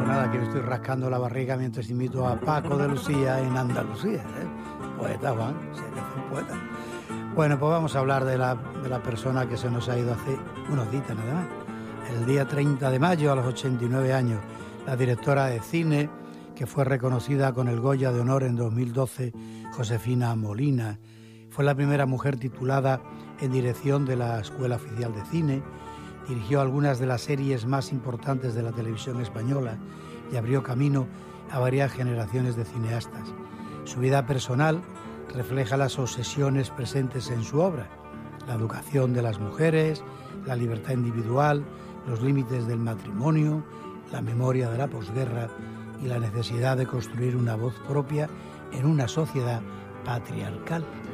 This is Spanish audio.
Pues nada, que me estoy rascando la barriga mientras imito a Paco de Lucía en Andalucía, ¿eh? Poeta, Juan, sí, que es un poeta. Bueno, pues vamos a hablar de la persona que se nos ha ido hace unos días nada más. El día 30 de mayo, a los 89 años, la directora de cine, que fue reconocida con el Goya de Honor en 2012, Josefina Molina. Fue la primera mujer titulada en dirección de la Escuela Oficial de Cine, dirigió algunas de las series más importantes de la televisión española y abrió camino a varias generaciones de cineastas. Su vida personal refleja las obsesiones presentes en su obra: la educación de las mujeres, la libertad individual, los límites del matrimonio, la memoria de la posguerra y la necesidad de construir una voz propia en una sociedad patriarcal.